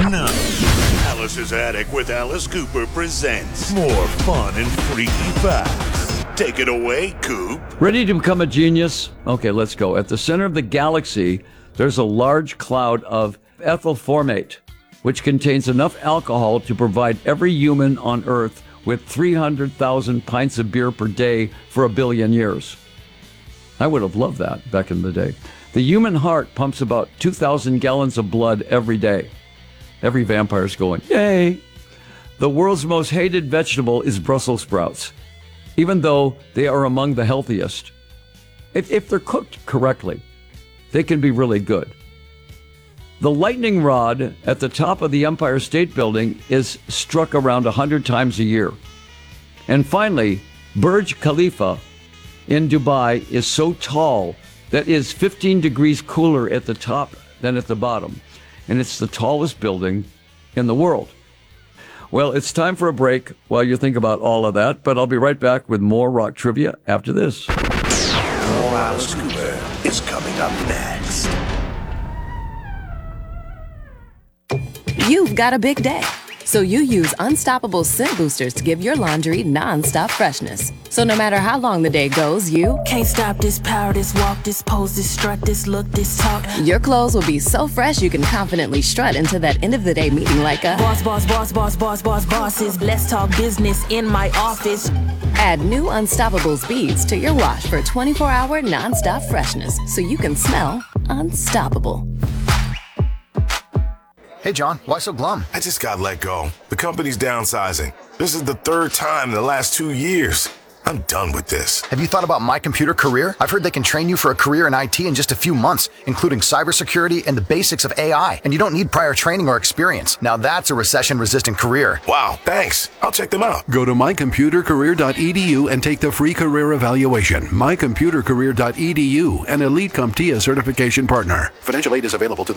No. Alice's Attic with Alice Cooper presents more fun and freaky facts. Take it away, Coop. Ready to become a genius? Okay, let's go. At the center of the galaxy, there's a large cloud of ethyl formate, which contains enough alcohol to provide every human on Earth with 300,000 pints of beer per day for 1 billion years. I would have loved that back in the day. The human heart pumps about 2,000 gallons of blood every day. Every vampire's going, yay! The world's most hated vegetable is Brussels sprouts, even though they are among the healthiest. If they're cooked correctly, they can be really good. The lightning rod at the top of the Empire State Building is struck around 100 times a year. And finally, Burj Khalifa in Dubai is so tall that it is 15 degrees cooler at the top than at the bottom. And it's the tallest building in the world. Well, it's time for a break while you think about all of that, but I'll be right back with more rock trivia after this. More Alice Cooper is coming up next. You've got a big day, so you use Unstoppable scent boosters to give your laundry non-stop freshness. So no matter how long the day goes, you can't stop this power, this walk, this pose, this strut, this look, this talk. Your clothes will be so fresh you can confidently strut into that end of the day meeting like a bosses. Let's talk business in my office. Add new Unstoppables beads to your wash for 24-hour non-stop freshness so you can smell unstoppable. Hey, John, why so glum? I just got let go. The company's downsizing. This is the third time in the last 2 years. I'm done with this. Have you thought about My Computer Career? I've heard they can train you for a career in IT in just a few months, including cybersecurity and the basics of AI. And you don't need prior training or experience. Now that's a recession-resistant career. Wow, thanks. I'll check them out. Go to mycomputercareer.edu and take the free career evaluation. Mycomputercareer.edu, an Elite CompTIA certification partner. Financial aid is available to